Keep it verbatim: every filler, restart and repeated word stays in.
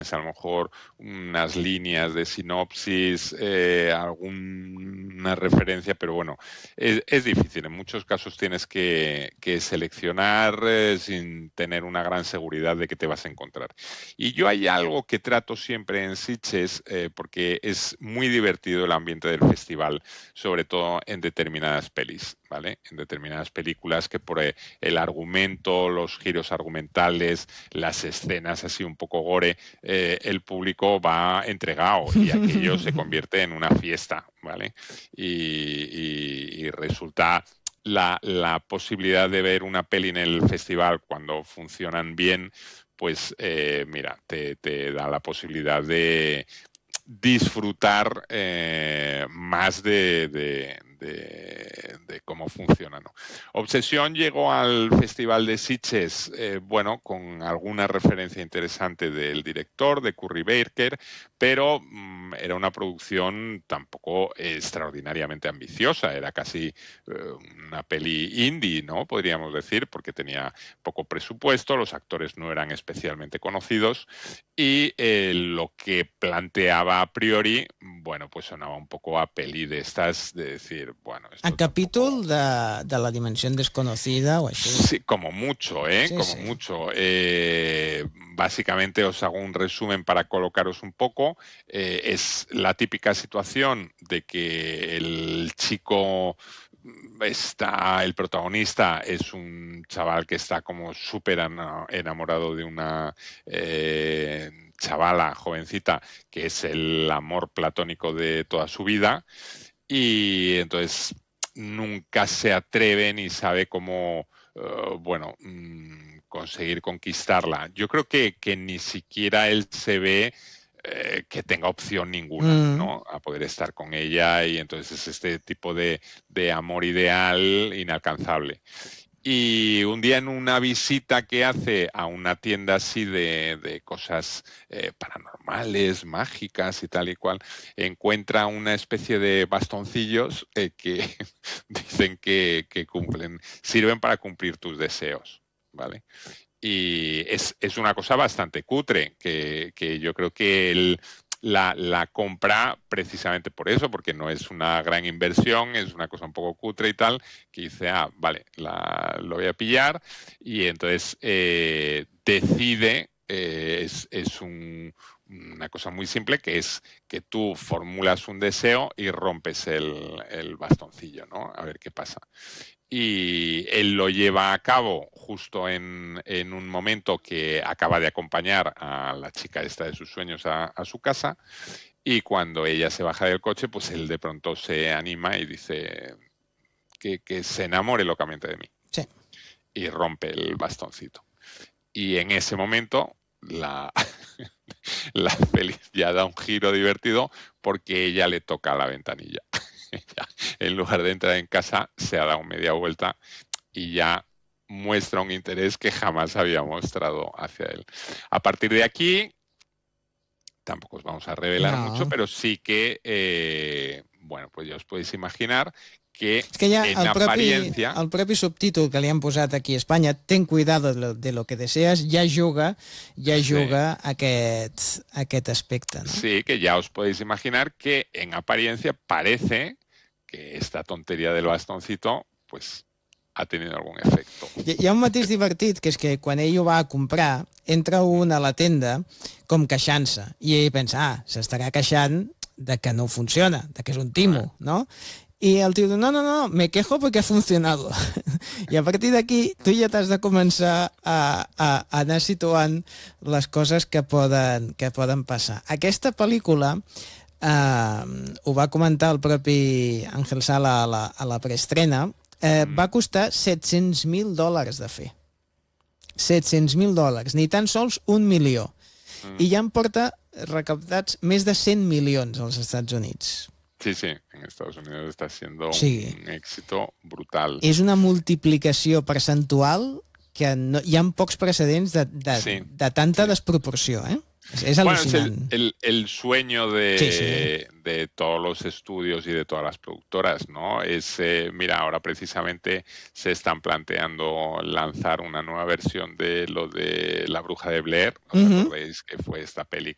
a lo mejor unas líneas de sinopsis, eh, alguna referencia, pero bueno, es, es difícil. En muchos casos tienes que, que seleccionar eh, sin tener una gran seguridad de que te vas a encontrar. Y yo hay algo que trato siempre en Sitges, eh, porque es muy divertido el ambiente del festival, sobre todo en determinadas pelis, ¿vale? En determinadas películas que por eh, el argumento, los giros argumentales, las escenas así un poco gore, eh, el público va entregado y aquello se convierte en una fiesta, ¿vale? Y, y, y resulta la, la posibilidad de ver una peli en el festival cuando funcionan bien, pues eh, mira, te, te da la posibilidad de disfrutar eh, más de, de, de, de cómo funciona, ¿no? Obsesión llegó al Festival de Sitges, eh, bueno, con alguna referencia interesante del director, de Curry Barker, pero mmm, era una producción tampoco extraordinariamente ambiciosa, era casi eh, una peli indie, ¿no? Podríamos decir, porque tenía poco presupuesto, los actores no eran especialmente conocidos y eh, lo que planteaba a priori, bueno, pues sonaba un poco a peli de estas, de decir, bueno... Esto a capítol tampoco... de, de la dimensión desconocida o así. Sí, como mucho, ¿eh? Sí, como sí. mucho. Eh, básicamente os hago un resumen para colocaros un poco. Eh, es la típica situación de que el chico... Está, el protagonista es un chaval que está como súper enamorado de una eh, chavala jovencita que es el amor platónico de toda su vida y entonces nunca se atreve ni sabe cómo, uh, bueno, mmm, conseguir conquistarla. Yo creo que, que ni siquiera él se ve Eh, que tenga opción ninguna, mm. ¿no? A poder estar con ella y entonces es este tipo de, de amor ideal inalcanzable. Y un día en una visita que hace a una tienda así de, de cosas eh, paranormales, mágicas y tal y cual, encuentra una especie de bastoncillos eh, que dicen que, que cumplen, sirven para cumplir tus deseos, ¿vale? Y es, es una cosa bastante cutre, que, que yo creo que él la, la compra precisamente por eso, porque no es una gran inversión, es una cosa un poco cutre y tal, que dice, ah, vale, la, lo voy a pillar, y entonces eh, decide, eh, es, es un, una cosa muy simple, que es que tú formulas un deseo y rompes el, el bastoncillo, ¿no? A ver qué pasa. Y él lo lleva a cabo justo en, en, un momento que acaba de acompañar a la chica esta de sus sueños a, a su casa y cuando ella se baja del coche, pues él de pronto se anima y dice que, que se enamore locamente de mí. Sí. Y rompe el bastoncito. Y en ese momento la, la feliz ya da un giro divertido porque ella le toca la ventanilla. En lugar de entrar en casa, se ha dado media vuelta y ya muestra un interés que jamás había mostrado hacia él. A partir de aquí, tampoco os vamos a revelar no. mucho, pero sí que, eh, bueno, pues ya os podéis imaginar que, és que ja en el propi, apariencia... el propi subtítol que li han posat aquí a Espanya, ten cuidado de lo, de lo que deseas, ja juga, ja juga sí. aquest, aquest aspecte, ¿no? Sí, que ya os podéis imaginar que en apariencia parece que esta tontería del bastoncito, pues ha tenido algún efecto. Hi, hi ha un mateix divertit, que és que quan ell ho va a comprar, entra un a la tenda com queixant-se, i ell pensa, ah, s'estarà queixant de que no funciona, de que és un timo, no? Y el tío dice, no, no, no, me quejo porque ha funcionado. I a partir d'aquí tu ja t'has de començar a, a, a anar situant les coses que poden, que poden passar. Aquesta pel·lícula eh, ho va comentar el propi Àngel Sala a la, a la preestrena, eh, va costar set-cents mil dòlars de fer. set-cents mil dòlars, ni tan sols un milió. I ja en porta recaptats més de cent milions als Estats Units. Sí, sí, en Estados Unidos está siendo sí. un éxito brutal. És una multiplicació percentual que no, hi ha pocs precedents de, de, sí, de tanta sí. desproporció, ¿eh? Es, es alucinante. Bueno, es el, el, el sueño de, sí, sí. de todos los estudios y de todas las productoras, ¿no? Es, eh, mira, ahora precisamente se están planteando lanzar una nueva versión de lo de La Bruja de Blair. ¿Os uh-huh. acordáis que fue esta peli